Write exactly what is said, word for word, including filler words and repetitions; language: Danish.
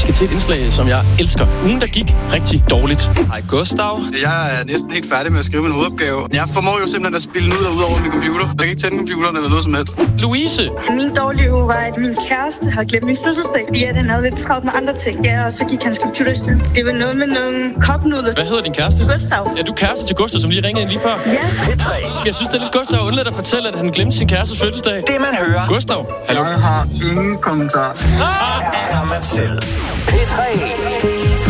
skal til et indslag, som jeg elsker. Ugen, der gik rigtig dårligt. Hej Gustav. Jeg er næsten helt færdig med at skrive min hovedopgave. Jeg formår jo simpelthen at spille ud og ud over min computer. Jeg kan ikke tænde computeren eller noget som helst. Louise. Min dårlige uge var, at min kæreste har glemt min fødselsdag, fordi at han havde lidt travlt med andre ting. Ja, og så gik hans computer i stykker. Det var noget med nogle kopnudler. Hvad hedder din kæreste? Gustav. Ja, du er kæreste til Gustav, som lige ringede ind lige før. Ja. P tre. Jeg synes, det er lidt Gustav undladt at fortælle, at han glemte sin kærestes fødselsdag. Det man hører. Gustav. Hallo. Jeg har ingen kommentar. Er man selv. P tre.